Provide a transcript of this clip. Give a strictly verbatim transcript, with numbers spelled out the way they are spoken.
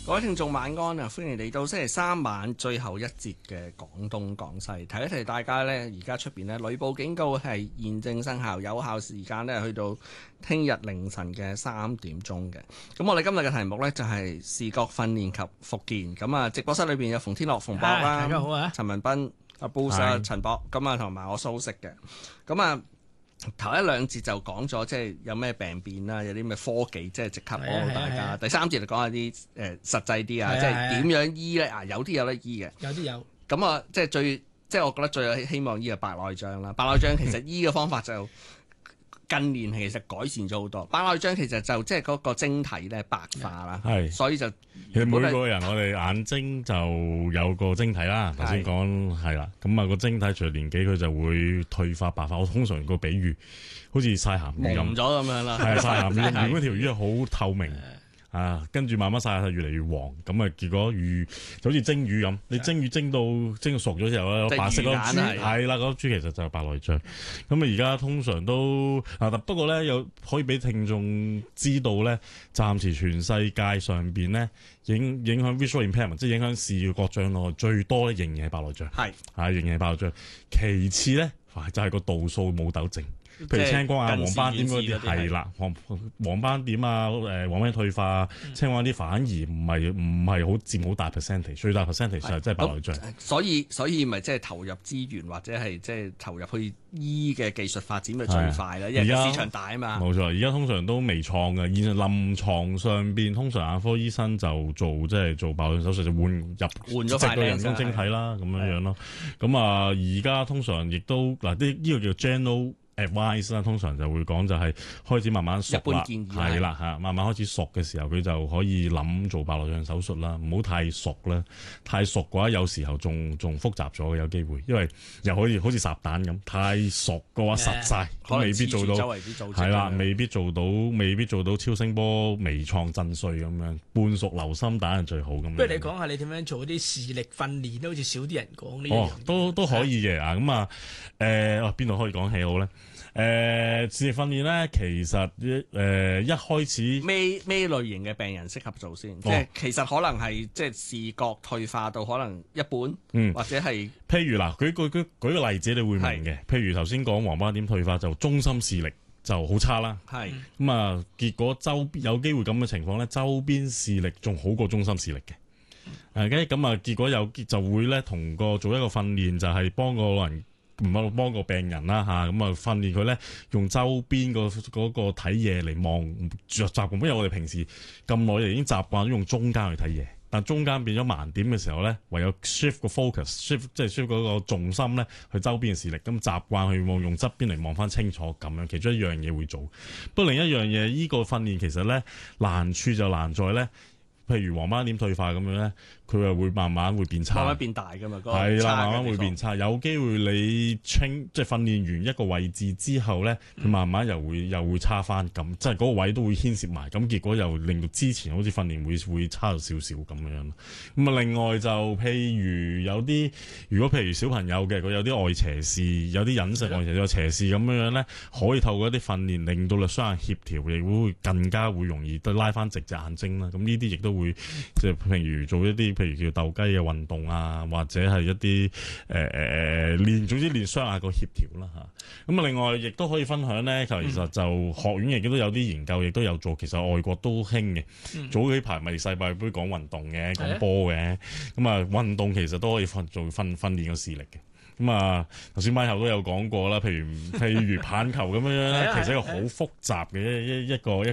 各位聽眾晚安啊！歡迎嚟到星期三晚最後一節嘅廣東廣西。提一提大家呢，而家出邊呢，雷暴警告係現正生效，有效時間呢去到聽日凌晨嘅三點鐘嘅。咁我哋今日嘅題目呢，就係視覺訓練及復健。咁啊，直播室裏邊有馮天樂、馮博啦， 大家好啊， 陳文斌、阿 Bruce、陳博，咁啊同埋我蘇軾嘅。咁啊。頭一兩節就講咗，即係有咩病變啦，有啲咩科技，即係即刻幫到大家。第三節就講下啲誒實際啲啊，即係點樣醫咧？啊，有啲有得醫嘅， 有啲有。 咁啊，即係最，即係我覺得最有希望醫嘅白內障啦。白內障其實醫嘅方法就近年其實改善咗好多。白內障其實就即係嗰個晶體咧白化啦，係，所以就其實每個人我哋眼睛就有個晶體啦。頭先講係啦，咁啊個晶體隨年紀佢就會退化白化。我通常個比喻好似曬鹹魚咁， 咗咁樣啦， 係曬鹹魚，原本條魚係好透明。啊，跟住慢慢曬下越嚟越黃，咁啊結果魚就好似蒸魚咁，你蒸魚蒸到蒸到熟咗之後咧，白色嗰珠係啦，嗰珠其實就係白內障。咁啊而家通常都啊，不過咧有可以俾聽眾知道咧，暫時全世界上邊咧影影響 visual impairment， 即係影響視覺障礙最多咧，仍然係白內障。係啊，仍然係白內障。其次咧就係個度數冇糾正。譬如青光眼、黃斑點嗰啲係啦，黃黃斑點啊，誒黃斑退化、嗯、青光啲反而唔係唔係好佔好大 percentage， 最大 percentage 就係真係白內障。 所以所以咪即係投入資源或者係即係投入去醫嘅技術發展咪最快啦，因為市場大啊嘛。 冇錯，而家通常都微創嘅，現臨床上邊通常眼科醫生就做即係做白內障手術就換入換咗塊人工晶體啦，咁樣樣咯。咁啊而家通常亦都嗱啲呢個叫 general advice 啦，通常就會講就係開始慢慢熟啦，係啦嚇，慢慢開始熟嘅時候，佢就可以諗做白內障手術啦，唔好太熟啦，太熟嘅話有時候仲仲複雜咗嘅有機會，因為又可以好似烚蛋咁，太熟嘅話實晒，都未必做到，係啦，未必做到，未必做到超聲波微創震碎咁樣，半熟流心蛋係最好咁。 不如你講下你點樣做啲視力訓練都好似少啲人講呢樣。 哦，都都可以嘅啊，咁啊誒，邊度可以講起好咧？誒、呃，視力訓練咧，其實一誒、呃、一開始咩咩類型嘅病人適合做先？哦、即係其實可能係即係視覺退化到可能一半，嗯，或者係譬如嗱，舉舉舉舉個例子，你會明嘅。譬如頭先講黃斑點退化就中心視力就好差啦，係咁啊，結果周有機會咁嘅情況咧，周邊視力仲好過中心視力嘅。誒，咁啊，結果有就會咧同個做一個訓練，就係幫個人。唔係幫個病人啦嚇，咁啊訓練佢咧用周邊個嗰個睇嘢嚟望着習慣，因為我哋平時咁耐已經習慣咗用中間去睇嘢，但中間變咗盲點嘅時候咧，唯有 shift 個 focus，shift 即係 shift 嗰個重心咧去周邊嘅視力，咁習慣去望用側邊嚟望翻清楚咁樣，其中一樣嘢會做。不過另一樣嘢，依個訓練其實咧難處就難在咧，譬如黃斑點退化咁樣咧。佢係會慢慢會變差， 慢慢變大㗎嘛， 係啦，慢慢會變差。有機會你清即係訓練完一個位置之後咧，佢、嗯、慢慢又會又會差翻咁，即係嗰個位都會牽涉埋，咁結果又令到之前好似訓練會會差咗少少咁樣。咁啊，另外就譬如有啲，如果譬如小朋友嘅佢有啲外斜視，有啲隱性外斜視、有斜視咁樣樣咧，可以透過一啲訓練令到你雙眼協調，亦會更加會容易都拉翻直隻眼睛啦。咁呢啲亦都會即係譬如做一啲。譬如叫鬥雞嘅運動啊，或者係一啲誒誒誒練，總之練雙眼個協調啦嚇。咁啊，另外亦都可以分享咧，其實就學院亦都有啲研究，亦都有做。其實外國都興嘅。嗯、早幾排咪世界盃講運動嘅，講波嘅。咁啊，運動其實都可以訓做訓訓練個視力嘅。咁啊，頭先麥後都有講過啦，譬如譬如棒球咁樣樣咧，其實一個好複雜嘅一一一個一